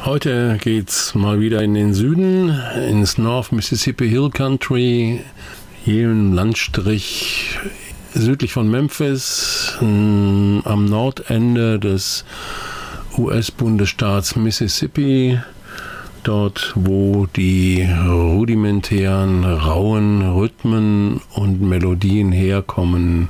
Heute geht's mal wieder in den Süden, ins North Mississippi Hill Country, jenen Landstrich südlich von Memphis, am Nordende des US-Bundesstaats Mississippi, dort wo die rudimentären, rauen Rhythmen und Melodien herkommen,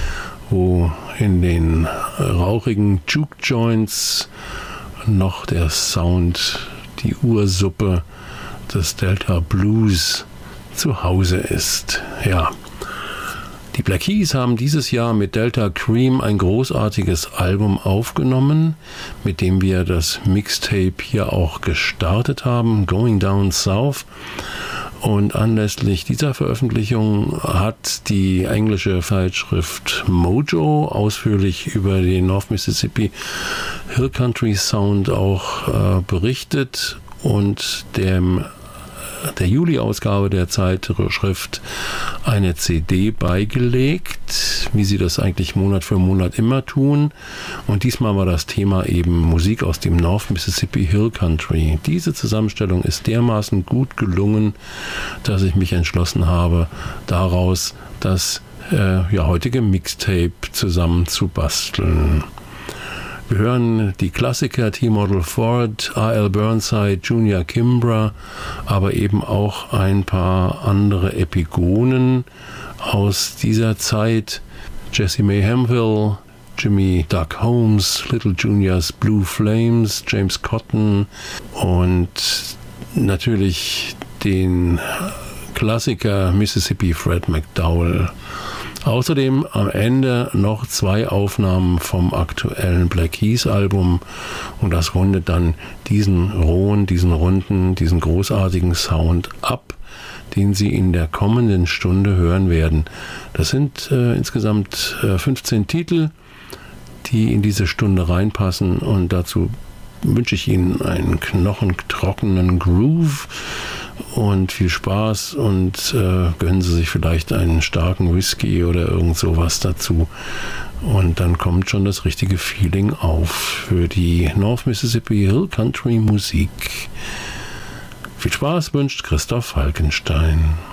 wo in den rauchigen Juke-Joints noch der Sound, die Ursuppe des Delta Blues zu Hause ist. Ja, die Black Keys haben dieses Jahr mit Delta Cream ein großartiges Album aufgenommen, mit dem wir das Mixtape hier auch gestartet haben, Going Down South. Und anlässlich dieser Veröffentlichung hat die englische Zeitschrift Mojo ausführlich über den North Mississippi Hill Country Sound auch berichtet und der Juli-Ausgabe der Zeitschrift eine CD beigelegt, wie sie das eigentlich Monat für Monat immer tun. Und diesmal war das Thema eben Musik aus dem North Mississippi Hill Country. Diese Zusammenstellung ist dermaßen gut gelungen, dass ich mich entschlossen habe, daraus das heutige Mixtape zusammenzubasteln. Wir hören die Klassiker T-Model Ford, R.L. Burnside, Junior Kimbrough, aber eben auch ein paar andere Epigonen aus dieser Zeit. Jessie May Hemphill, Jimmy Duck Holmes, Little Juniors Blue Flames, James Cotton und natürlich den Klassiker Mississippi Fred McDowell. Außerdem am Ende noch 2 Aufnahmen vom aktuellen Black Keys Album und das rundet dann diesen rohen, diesen runden, diesen großartigen Sound ab, den Sie in der kommenden Stunde hören werden. Das sind insgesamt 15 Titel, die in diese Stunde reinpassen und dazu wünsche ich Ihnen einen knochentrockenen Groove und viel Spaß und gönnen Sie sich vielleicht einen starken Whisky oder irgend sowas dazu und dann kommt schon das richtige Feeling auf für die North Mississippi Hill Country Musik. Viel Spaß wünscht Christoph Falkenstein.